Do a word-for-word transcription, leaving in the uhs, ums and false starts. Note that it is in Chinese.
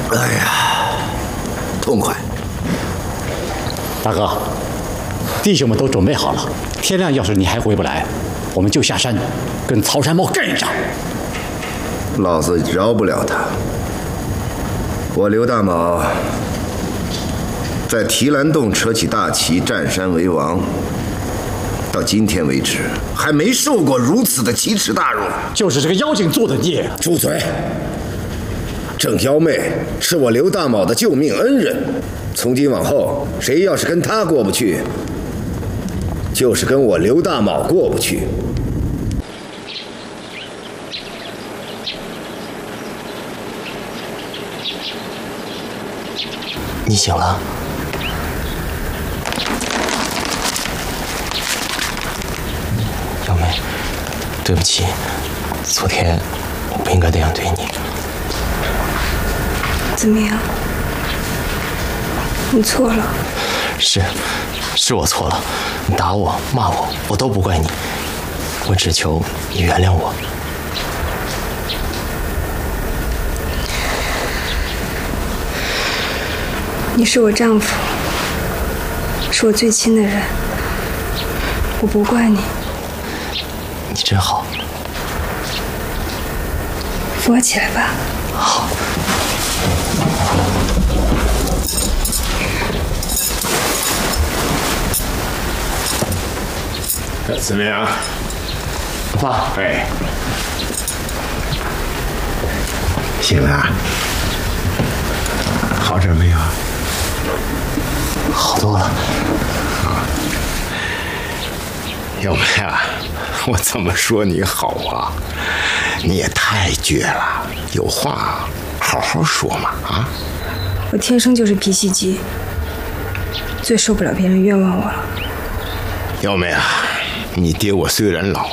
哎呀，痛快！ 大哥，弟兄们都准备好了，天亮要是你还回不来，我们就下山跟曹山猫干一场。 老子饶不了他。我刘大卯在提篮洞扯起大旗，占山为王，到今天为止还没受过如此的奇耻大辱。 就是这个妖精做的孽。 住嘴！郑幺妹是我刘大卯的救命恩人，从今往后，谁要是跟他过不去，就是跟我刘大卯过不去。 你醒了？幺妹，对不起，昨天我不应该那样对你。 怎么样？你错了。 是，是我错了。你打我、骂我，我都不怪你。我只求你原谅我。 你是我丈夫，是我最亲的人，我不怪你。 你真好。 扶我起来吧。 好。 怎么样？ 爸， 哎，醒了？好点没有？ 好多了。 啊，要不呀，我怎么说你好啊？你也太倔了，有话好好说嘛啊！ 我天生就是脾气急，最受不了别人冤枉我了。 幺妹啊，你爹我虽然老，